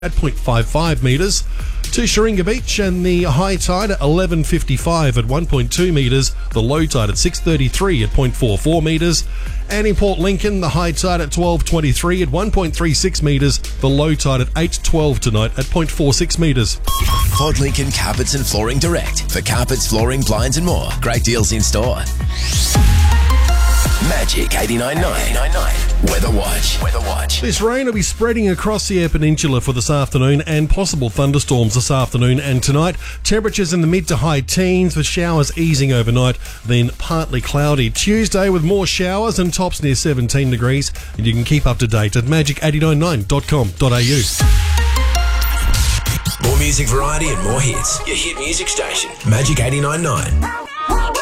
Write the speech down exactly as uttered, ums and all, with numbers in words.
at zero point five five metres. To Sharinga Beach and the high tide at eleven fifty-five at one point two metres, the low tide at six thirty-three at zero point four four metres, and in Port Lincoln the high tide at twelve twenty-three at one point three six metres, the low tide at eight twelve tonight at zero point four six metres. Port Lincoln Carpets and Flooring Direct. For carpets, flooring, blinds and more. Great deals in store. Magic eighty-nine point nine. Weather Watch. Weather Watch. This rain will be spreading across the Eyre Peninsula for this afternoon and possible thunderstorms this afternoon and tonight. Temperatures in the mid to high teens with showers easing overnight, then partly cloudy. Tuesday with more showers and tops near seventeen degrees. And you can keep up to date at magic eight nine nine dot com dot a u. More music variety and more hits. Your hit music station. Magic eighty-nine point nine.